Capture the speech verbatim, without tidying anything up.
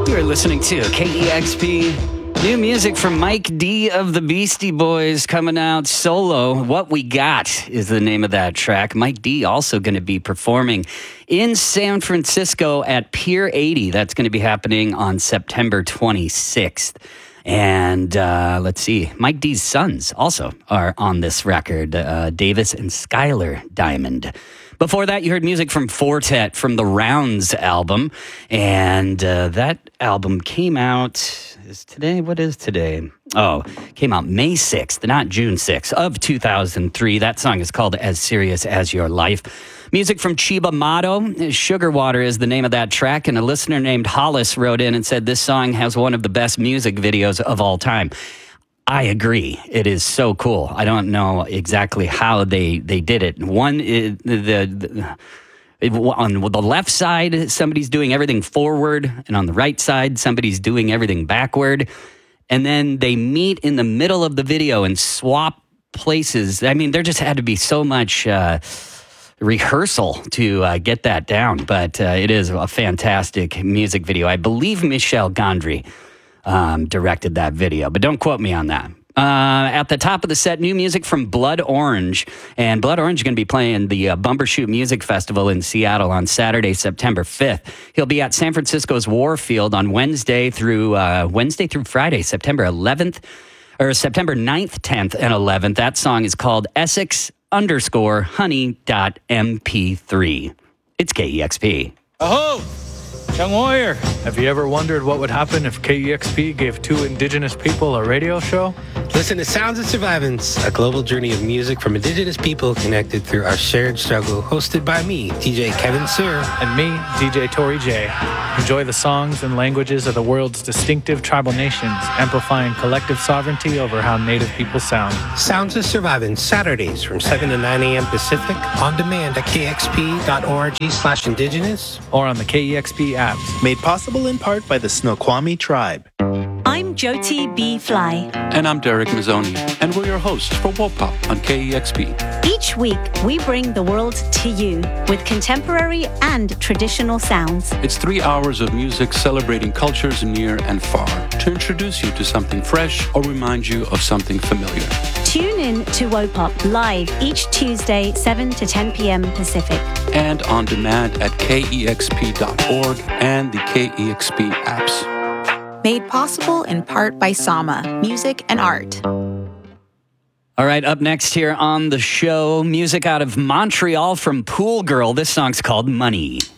You're listening to K E X P. New music from Mike D of the Beastie Boys coming out solo. What We Got is the name of that track. Mike D also going to be performing in San Francisco at Pier eighty. That's going to be happening on September twenty-sixth. And uh, let's see, Mike D's sons also are on this record, uh, Davis and Skylar Diamond. Before that, you heard music from Fortet from the Rounds album. And uh, that album came out, is today, what is today? Oh, came out May sixth, not June sixth of two thousand three. That song is called As Serious As Your Life. Music from Chiba Mato. Sugar Water is the name of that track. And a listener named Hollis wrote in and said this song has one of the best music videos of all time. I agree. It is so cool. I don't know exactly how they, they did it. One, is the, the on the left side, somebody's doing everything forward, and on the right side, somebody's doing everything backward. And then they meet in the middle of the video and swap places. I mean, there just had to be so much uh, rehearsal to uh, get that down. But uh, it is a fantastic music video. I believe Michel Gondry Um, directed that video, but don't quote me on that. Uh, at the top of the set, new music from Blood Orange. And Blood Orange is going to be playing the uh, Bumbershoot Music Festival in Seattle on Saturday, September fifth. He'll be at San Francisco's Warfield on Wednesday through uh, Wednesday through Friday, September eleventh, or September ninth, tenth, and eleventh. That song is called Essex underscore honey dot M P three. It's K E X P. Aho! Young warrior, have you ever wondered what would happen if K E X P gave two indigenous people a radio show? Listen to Sounds of Survivance, a global journey of music from indigenous people connected through our shared struggle, hosted by me, D J Kevin Sir. And me, D J Tori J. Enjoy the songs and languages of the world's distinctive tribal nations, amplifying collective sovereignty over how native people sound. Sounds of Survivance, Saturdays from seven to nine a.m. Pacific, on demand at kxp.org slash indigenous. Or on the K E X P app. Made possible in part by the Snoqualmie tribe. I'm Jyoti B. Fly. And I'm Derek Mazzoni, and we're your hosts for Woke Pop on K E X P. Each week, we bring the world to you with contemporary and traditional sounds. It's three hours of music celebrating cultures near and far to introduce you to something fresh or remind you of something familiar. Tune in to Woke Pop live each Tuesday, seven to ten p.m. Pacific. And on demand at K E X P dot org and the K E X P apps. Made possible in part by Sama, music and art. All right, up next here on the show, music out of Montreal from Pool Girl. This song's called Money.